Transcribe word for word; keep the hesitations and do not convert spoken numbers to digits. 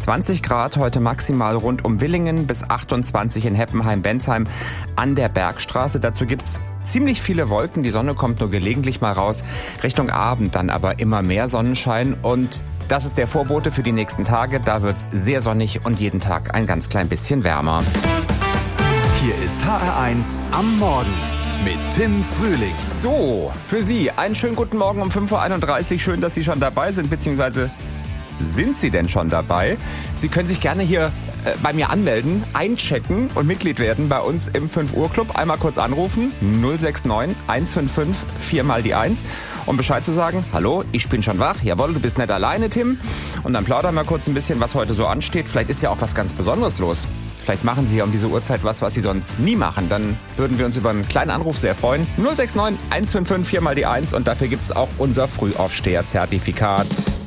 zwanzig Grad heute maximal rund um Willingen bis achtundzwanzig in Heppenheim-Bensheim an der Bergstraße. Dazu gibt's ziemlich viele Wolken, die Sonne kommt nur gelegentlich mal raus. Richtung Abend dann aber immer mehr Sonnenschein und das ist der Vorbote für die nächsten Tage. Da wird's sehr sonnig und jeden Tag ein ganz klein bisschen wärmer. Hier ist H R eins am Morgen mit Tim Frühling. So, für Sie einen schönen guten Morgen um fünf Uhr einunddreißig. Schön, dass Sie schon dabei sind, beziehungsweise sind Sie denn schon dabei? Sie können sich gerne hier äh, bei mir anmelden, einchecken und Mitglied werden bei uns im fünf Uhr Club. Einmal kurz anrufen, null sechs neun eins fünf fünf vier mal die eins, um Bescheid zu sagen, hallo, ich bin schon wach, jawohl, du bist nicht alleine, Tim. Und dann plaudern wir kurz ein bisschen, was heute so ansteht. Vielleicht ist ja auch was ganz Besonderes los. Vielleicht machen Sie ja um diese Uhrzeit was, was Sie sonst nie machen. Dann würden wir uns über einen kleinen Anruf sehr freuen. null sechs neun eins fünf fünf vier mal die eins und dafür gibt's auch unser Frühaufsteher-Zertifikat.